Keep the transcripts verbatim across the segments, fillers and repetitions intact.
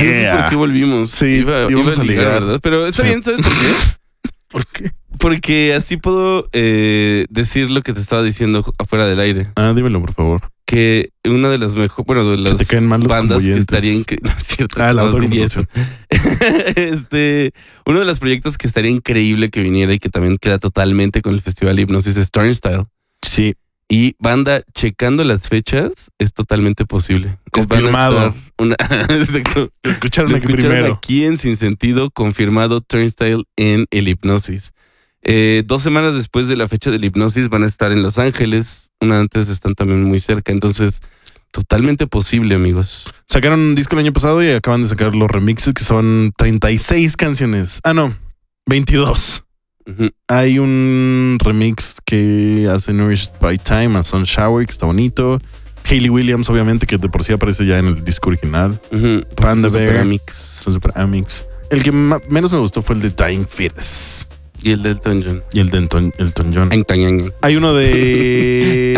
Yeah. No sé por qué volvimos. Sí, iba, iba a ligar, ligar, ¿verdad? Pero está sí. bien, ¿sabes por qué? ¿Por qué? Porque así puedo eh, decir lo que te estaba diciendo afuera del aire. Ah, dímelo, por favor. Que una de las mejores, bueno, de las bandas que estaría increíble. No es cierto. Ah, la otra conversación. este, uno de los proyectos que estaría increíble que viniera y que también queda totalmente con el Festival Hipnosis es Turnstile. Sí. Y banda, checando las fechas, es totalmente posible. Confirmado. Una, exacto. Lo escucharon Lo aquí escucharon primero. Aquí en Sin Sentido, confirmado Turnstile en el Hipnosis. Eh, dos semanas después de la fecha del Hipnosis van a estar en Los Ángeles. Una antes están también muy cerca. Entonces, totalmente posible, amigos. Sacaron un disco el año pasado y acaban de sacar los remixes que son treinta y seis canciones. Ah, no, veintidós. Uh-huh. Hay un remix que hace Nourished by Time a Sun Shower, que está bonito. Hayley Williams, obviamente, que de por sí aparece ya en el disco original. Uh-huh. Panda Bear. Super Amix. Son super Amix. El que ma- menos me gustó fue el de Dying Fetus. Y el de Elton John. Y el de Elton, Elton John. Hay uno de...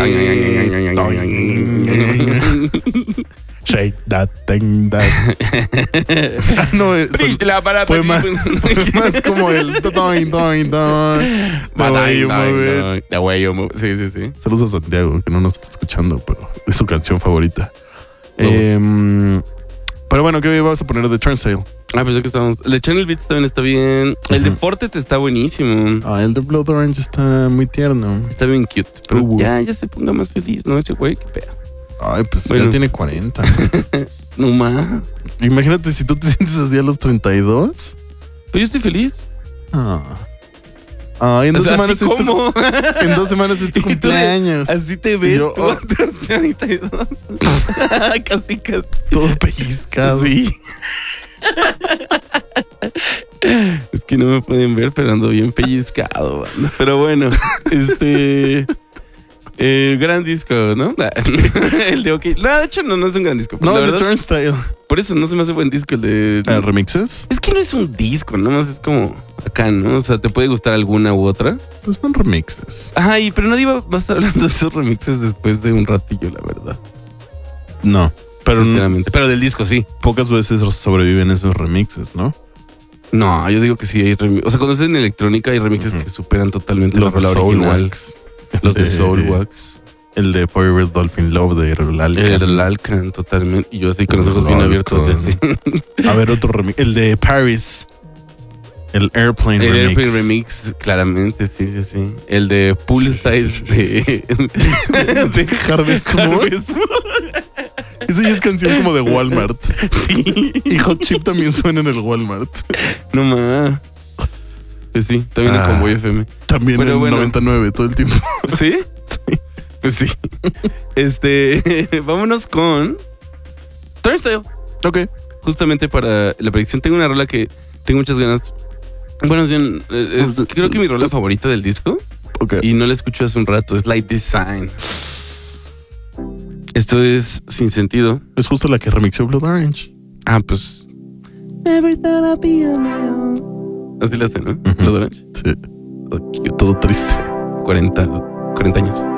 Shake that thing that... ah, no, eso fue más, fue más como el... Doing, doing, doing. The way you move it. The way you move. Sí, sí, sí. Saludos a Santiago, que no nos está escuchando, pero es su canción favorita. Eh, pero bueno, ¿qué vas a poner de Turnstile? Ah, pues ya que estamos. El de Channel Beats también está bien. Uh-huh. El de Fortet está buenísimo. Ah, el de Blood Orange está muy tierno. Está bien cute. Pero uh-huh. ya, ya se ponga más feliz, ¿no? Ese güey, qué pedo. Ay, pues bueno. Ya tiene cuarenta. No más. Imagínate si tú te sientes así a los treinta y dos. Pues yo estoy feliz. Ah. Ah, en dos o sea, semanas es tu, en dos semanas es tu cumpleaños. Así te ves yo, tú oh. a tus treinta y dos. Casi, casi. Todo pellizcado. Sí. Es que no me pueden ver, pero ando bien pellizcado, banda. Pero bueno, este... Eh, gran disco, ¿no? El de OK. No, de hecho no, no es un gran disco. No, el de verdad, Turnstile. Por eso no se me hace buen disco el de... ¿El remixes? Es que no es un disco, nomás es como acá, ¿no? O sea, te puede gustar alguna u otra. Pues son remixes. Ajá, y, pero nadie va, va a estar hablando de esos remixes después de un ratillo, la verdad. No, pero... Sinceramente. Pero del disco sí. Pocas veces sobreviven esos remixes, ¿no? No, yo digo que sí hay remixes. O sea, cuando estás en electrónica hay remixes uh-huh. que superan totalmente los la original. Los de, de Soulwax. El de Forever Dolphin Love de Erol El del Alcan, totalmente. Y yo así con los ojos bien abiertos. Así. A ver, otro remix. El de Paris. El Airplane el Remix. El Airplane Remix, claramente, sí, sí, sí. El de Poolside de... de Harvest Moon. Esa ya es canción como de Walmart. Sí. Y Hot Chip también suena en el Walmart. No más. Pues sí, también ah, en Convoy F M. También en bueno. noventa y nueve todo el tiempo. ¿Sí? Sí. Pues sí. Este, vámonos con Turnstile. Ok. Justamente para la predicción tengo una rola que tengo muchas ganas. Bueno, es, creo que mi rola favorita del disco. Ok. Y no la escucho hace un rato. Es Light Design. Esto es Sin Sentido. Es justo la que remixó Blood Orange. Ah, pues. Never thought I'd be on my own. Así la hace, ¿no? Uh-huh. Blood Orange. Sí. Todo, cute. Todo triste. cuarenta, cuarenta años.